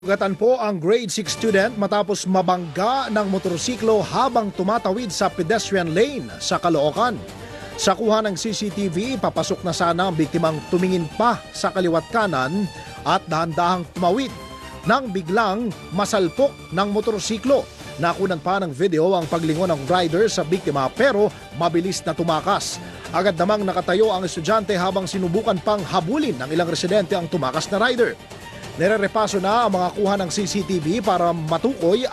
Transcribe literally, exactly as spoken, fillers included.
Sugatan po ang grade six student matapos mabangga ng motorsiklo habang tumatawid sa pedestrian lane sa Caloocan. Sa kuha ng C C T V, papasok na sana ang biktimang tumingin pa sa kaliwat kanan at dahan-dahang tumawid nang biglang masalpok ng motorsiklo. Nakunan pa ng video ang paglingon ng rider sa biktima pero mabilis na tumakas. Agad namang nakatayo ang estudyante habang sinubukan pang habulin ng ilang residente ang tumakas na rider. Nire-repaso na ang mga kuha ng C C T V para matukoy